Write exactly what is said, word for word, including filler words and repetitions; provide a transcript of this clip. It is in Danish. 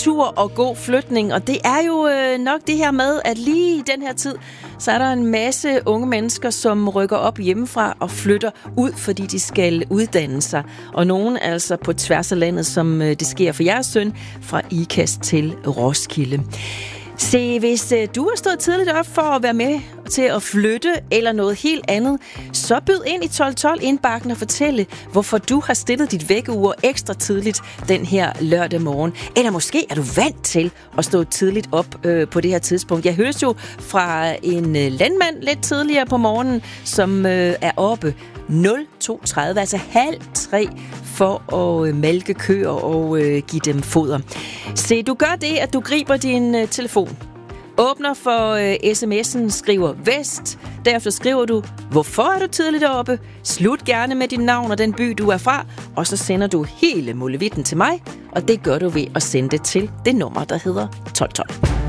tur og god flytning. Og det er jo øh, nok det her med, at lige i den her tid, så er der en masse unge mennesker, som rykker op hjemmefra og flytter ud, fordi de skal uddanne sig. Og nogen altså på tværs af landet, som øh, det sker for jeres søn, fra Ikast til Roskilde. Se, hvis øh, du har stået tidligt op for at være med til at flytte eller noget helt andet, så byd ind i tolv tolv indbakken og fortælle, hvorfor du har stillet dit vækkeur ekstra tidligt den her lørdag morgen. Eller måske er du vant til at stå tidligt op øh, på det her tidspunkt. Jeg hørte jo fra en øh, landmand lidt tidligere på morgenen, som øh, er oppe nul to tredive, altså halv tre, for at øh, mælke køer og øh, give dem foder. Se, du gør det, at du griber din øh, telefon, åbner for øh, sms'en, skriver Vest, derefter skriver du, hvorfor er du tidligt oppe, slut gerne med dit navn og den by, du er fra, og så sender du hele molevitten til mig, og det gør du ved at sende det til det nummer, der hedder tolv tolv.